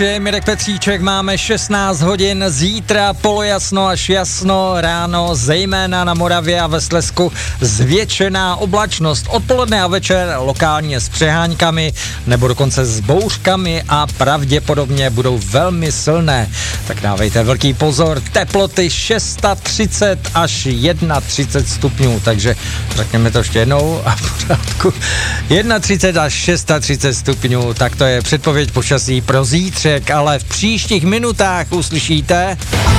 Mirek Petříček, máme 16 hodin, zítra polojasno až jasno, ráno zejména na Moravě a ve Slezsku zvětšená oblačnost, odpoledne a večer lokálně s přeháňkami nebo dokonce s bouřkami a pravděpodobně budou velmi silné. Tak dávejte velký pozor, teploty 630 až 31 stupňů, takže řekněme to ještě jednou a v pořádku. 31 až 630 stupňů, tak to je předpověď počasí pro zítřek, ale v příštích minutách uslyšíte...